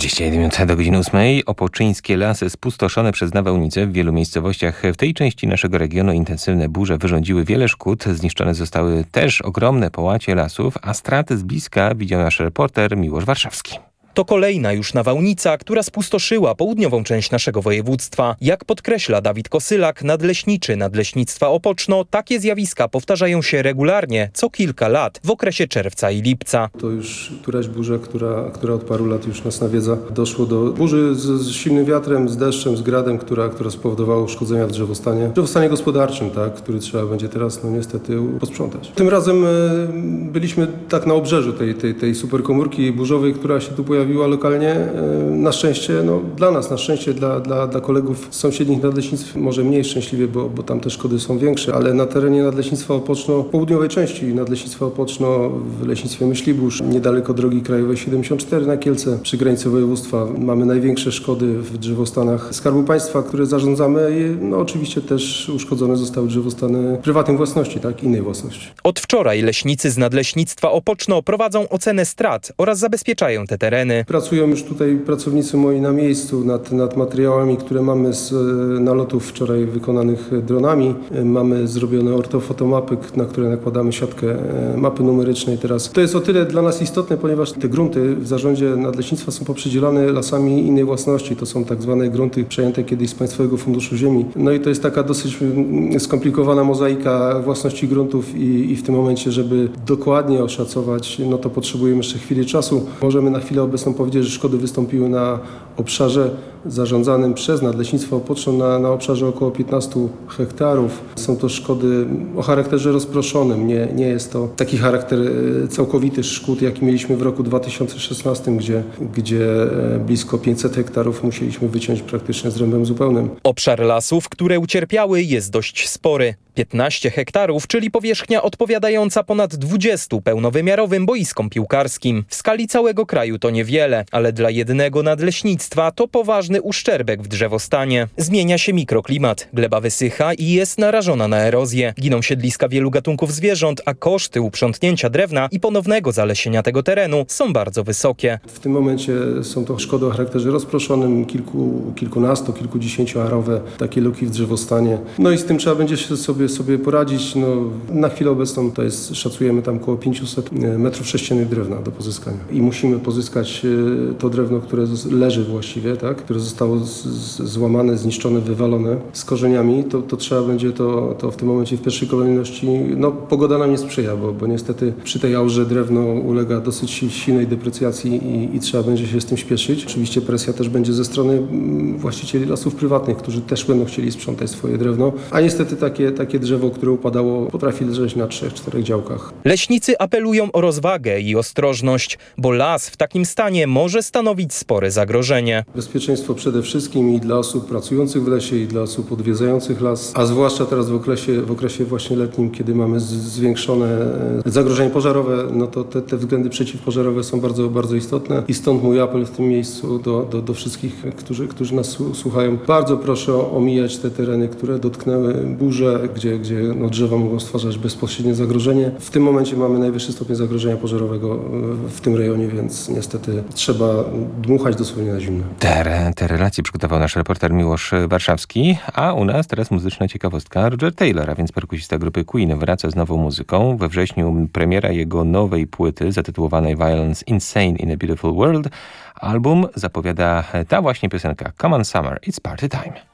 21 minut do godziny 8. Opoczyńskie lasy spustoszone przez nawałnice. W wielu miejscowościach w tej części naszego regionu intensywne burze wyrządziły wiele szkód. Zniszczone zostały też ogromne połacie lasów, a straty z bliska widział nasz reporter Miłosz Warszawski. To kolejna już nawałnica, która spustoszyła południową część naszego województwa. Jak podkreśla Dawid Kosylak, nadleśniczy Nadleśnictwa Opoczno, takie zjawiska powtarzają się regularnie co kilka lat w okresie czerwca i lipca. To już któraś burza, która od paru lat już nas nawiedza. Doszło do burzy z silnym wiatrem, z deszczem, z gradem, która spowodowała uszkodzenia w drzewostanie gospodarczym, tak, który trzeba będzie teraz niestety posprzątać. Tym razem byliśmy tak na obrzeżu tej superkomórki burzowej, która się tu pojawiła lokalnie. Na szczęście, dla nas, na szczęście dla kolegów z sąsiednich nadleśnictw, może mniej szczęśliwie, bo tam te szkody są większe, ale na terenie Nadleśnictwa Opoczno, południowej części Nadleśnictwa Opoczno, w leśnictwie Myślibórz, niedaleko drogi krajowej 74 na Kielce, przy granicy województwa, mamy największe szkody w drzewostanach Skarbu Państwa, które zarządzamy. Oczywiście też uszkodzone zostały drzewostany prywatnej własności, tak, innej własności. Od wczoraj leśnicy z Nadleśnictwa Opoczno prowadzą ocenę strat oraz zabezpieczają te tereny. Pracują już tutaj pracownicy moi na miejscu nad materiałami, które mamy z nalotów wczoraj wykonanych dronami. Mamy zrobione ortofotomapy, na które nakładamy siatkę mapy numerycznej teraz. To jest o tyle dla nas istotne, ponieważ te grunty w zarządzie nadleśnictwa są poprzedzielane lasami innej własności. To są tak zwane grunty przejęte kiedyś z Państwowego Funduszu Ziemi. I to jest taka dosyć skomplikowana mozaika własności gruntów i w tym momencie, żeby dokładnie oszacować, to potrzebujemy jeszcze chwili czasu. Możemy na chwilę obecną powiedzieć, że szkody wystąpiły na obszarze zarządzanym przez Nadleśnictwo Opoczno na obszarze około 15 hektarów. Są to szkody o charakterze rozproszonym. Nie jest to taki charakter całkowity szkód, jaki mieliśmy w roku 2016, gdzie blisko 500 hektarów musieliśmy wyciąć praktycznie zrębem zupełnym. Obszar lasów, które ucierpiały, jest dość spory. 15 hektarów, czyli powierzchnia odpowiadająca ponad 20 pełnowymiarowym boiskom piłkarskim. W skali całego kraju to niewiele, ale dla jednego nadleśnictwa to poważny uszczerbek w drzewostanie. Zmienia się mikroklimat, gleba wysycha i jest narażona na erozję. Giną siedliska wielu gatunków zwierząt, a koszty uprzątnięcia drewna i ponownego zalesienia tego terenu są bardzo wysokie. W tym momencie są to szkody o charakterze rozproszonym, kilkunastu, kilkudziesięcioarowe takie luki w drzewostanie. I z tym trzeba będzie się sobie poradzić. Na chwilę obecną to jest, szacujemy tam około 500 metrów sześciennych drewna do pozyskania. I musimy pozyskać to drewno, które leży właściwie, tak, które zostało złamane, zniszczone, wywalone z korzeniami. To trzeba będzie to w tym momencie w pierwszej kolejności, pogoda nam nie sprzyja, bo niestety przy tej aurze drewno ulega dosyć silnej deprecjacji i trzeba będzie się z tym śpieszyć. Oczywiście presja też będzie ze strony właścicieli lasów prywatnych, którzy też będą chcieli sprzątać swoje drewno, a niestety takie drzewo, które upadało, potrafi leżeć na 3-4 działkach. Leśnicy apelują o rozwagę i ostrożność, bo las w takim stanie może stanowić spore zagrożenie. Bezpieczeństwo przede wszystkim i dla osób pracujących w lesie, i dla osób odwiedzających las, a zwłaszcza teraz w okresie właśnie letnim, kiedy mamy zwiększone zagrożenie pożarowe, to te względy przeciwpożarowe są bardzo, bardzo istotne i stąd mój apel w tym miejscu do wszystkich, którzy nas słuchają. Bardzo proszę omijać te tereny, które dotknęły burze, gdzie drzewa mogą stwarzać bezpośrednie zagrożenie. W tym momencie mamy najwyższy stopień zagrożenia pożarowego w tym rejonie, więc niestety trzeba dmuchać dosłownie na zimno. Te relacje przygotował nasz reporter Miłosz Warszawski, a u nas teraz muzyczna ciekawostka. Roger Taylor, a więc perkusista grupy Queen, wraca z nową muzyką. We wrześniu premiera jego nowej płyty zatytułowanej Violence Insane in a Beautiful World. Album zapowiada ta właśnie piosenka Come on Summer, It's Party Time.